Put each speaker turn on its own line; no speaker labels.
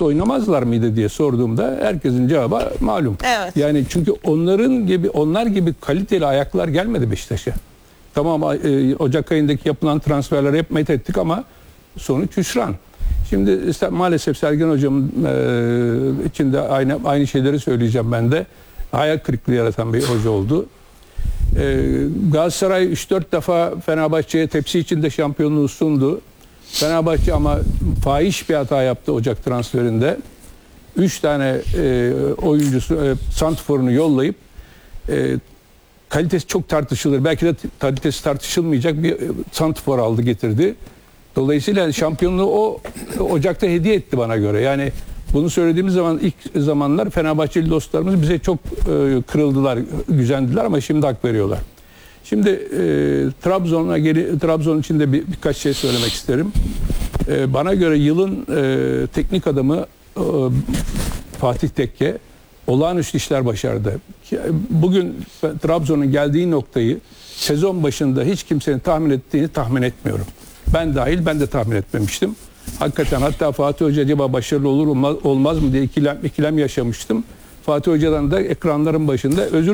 rahat oynamazlar mıydı diye sorduğumda herkesin cevabı malum.
Evet.
Yani çünkü onlar gibi kaliteli ayaklar gelmedi Beşiktaş'a. Tamam, Ocak ayındaki yapılan transferleri hep methettik ama sonuç hüsran. Şimdi maalesef Sergen Hocam'ın içinde aynı şeyleri söyleyeceğim ben de. Hayal kırıklığı yaratan bir hoca oldu. Galatasaray 3-4 defa Fenerbahçe'ye tepsi içinde şampiyonluğu sundu. Fenerbahçe ama fahiş bir hata yaptı Ocak transferinde. 3 tane oyuncusu santrforunu yollayıp kalitesi çok tartışılır. Belki de kalitesi tartışılmayacak bir santrfor aldı getirdi. Dolayısıyla şampiyonluğu o Ocak'ta hediye etti bana göre. Yani bunu söylediğimiz zaman ilk zamanlar Fenerbahçeli dostlarımız bize çok kırıldılar, gücendiler ama şimdi hak veriyorlar. Şimdi Trabzon için de birkaç şey söylemek isterim. Bana göre yılın teknik adamı Fatih Tekke olağanüstü işler başardı. Bugün Trabzon'un geldiği noktayı sezon başında hiç kimsenin tahmin etmiyorum. Ben de tahmin etmemiştim. Hakikaten hatta Fatih Hoca acaba başarılı olur olmaz mı diye ikilem yaşamıştım. Fatih Hoca'dan da ekranların başında özür